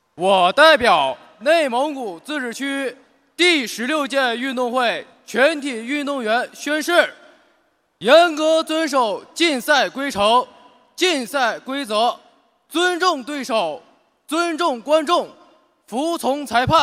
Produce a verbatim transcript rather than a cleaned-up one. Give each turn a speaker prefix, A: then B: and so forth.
A: 我代表内蒙古自治区第十六届运动会全体运动员宣誓：严格遵守竞赛规程、竞赛规则，尊重对手，尊重观众，服从裁判。